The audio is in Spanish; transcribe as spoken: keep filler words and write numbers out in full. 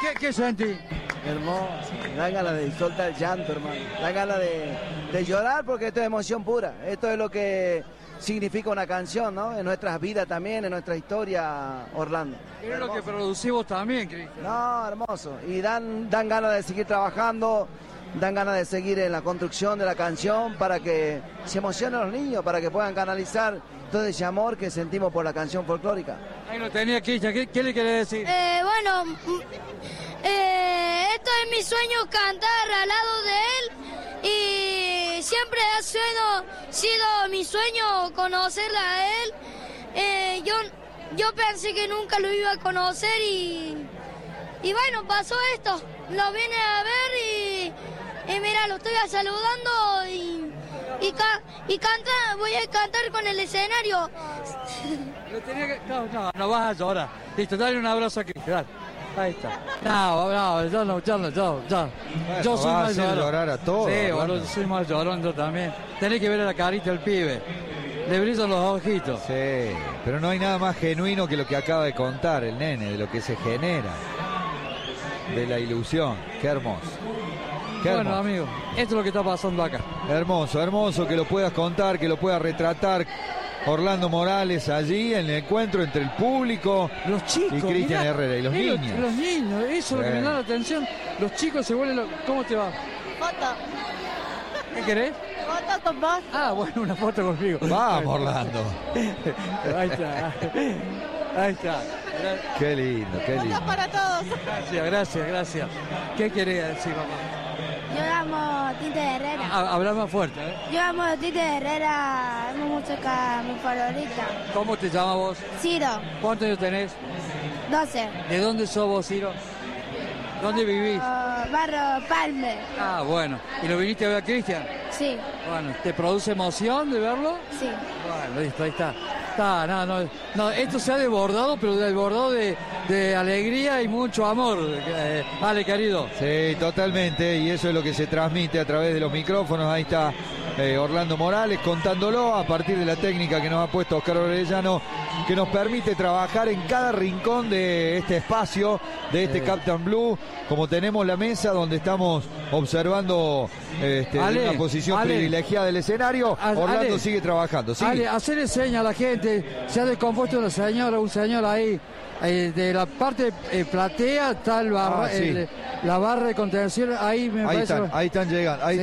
¿Qué, qué sentí? Hermoso, da ganas de soltar el llanto, hermano. Da ganas de, de llorar porque esto es emoción pura. Esto es lo que significa una canción, ¿no? En nuestras vidas también, en nuestra historia, Orlando. Es lo que producimos también, Cristian. No, hermoso. Y dan, dan ganas de seguir trabajando, dan ganas de seguir en la construcción de la canción para que se emocionen los niños, para que puedan canalizar todo ese amor que sentimos por la canción folclórica. Ahí lo tenía Cristian. ¿Qué, qué le quiere decir? Eh, bueno, eh, esto es mi sueño, cantar al lado de él, y siempre ha sido, sido mi sueño conocerla a él. Eh, yo, yo pensé que nunca lo iba a conocer y, y bueno, pasó esto. Lo vine a ver y, y mira, lo estoy saludando y, y, ca, y canta, voy a cantar con el escenario. Lo tenía que... No, no, no vas a llorar. Listo, dale un abrazo a Cristian. Ahí está. No, no, yo no, yo no, yo, yo. Bueno, yo soy va a más hacer llorón. llorar a todos. Sí, Orlando. boludo, yo soy más llorón yo también. Tenés que ver a la carita del pibe. Le brillan los ojitos. Sí, pero no hay nada más genuino que lo que acaba de contar el nene, de lo que se genera, de la ilusión. Qué hermoso. Qué Bueno, hermoso. amigo, esto es lo que está pasando acá. Hermoso, hermoso que lo puedas contar, que lo puedas retratar. Orlando Morales allí en el encuentro entre el público, los chicos, y Cristian mirá, Herrera y los eh, niños. Los niños, eso es lo que Sí. me da la atención. Los chicos se vuelven... Lo... ¿Cómo te va? Foto. ¿Qué querés? Foto con vos. Ah, bueno, una foto conmigo. Vamos, Orlando. Ahí está. Ahí está. Qué lindo, qué lindo. Para todos. Gracias, gracias, gracias. ¿Qué quería decir, mamá? Yo amo Tite Herrera. Ah, habla más fuerte, ¿eh? Yo amo Tite Herrera, es mi música, mi favorita. ¿Cómo te llamas vos? Ciro, ¿Cuántos años tenés? doce. ¿De dónde sos vos, Ciro? ¿Dónde vivís? Oh, Barro Palme. Ah, bueno. ¿Y lo viniste a ver a Cristian? Sí, Bueno, ¿te produce emoción de verlo? sí. Bueno, listo, ahí está. Está, no, no, no, esto se ha desbordado, pero desbordado de, de alegría y mucho amor. Eh, Ale, querido. Sí, totalmente, y eso es lo que se transmite a través de los micrófonos. Ahí está eh, Orlando Morales contándolo a partir de la técnica que nos ha puesto Oscar Orellano, que nos permite trabajar en cada rincón de este espacio, de este Sí. Captain Blue, como tenemos la mesa donde estamos observando este, Ale, una posición Ale. privilegiada del escenario. Ale. Orlando sigue trabajando, sí. Ale, hacerle seña a la gente. Se ha descompuesto una señora, un señor ahí. Eh, de la parte eh, platea está el barra, Ah, sí. el- la barra de contención. Ahí me Ahí parece. están, ahí están llegando. Ahí Sí.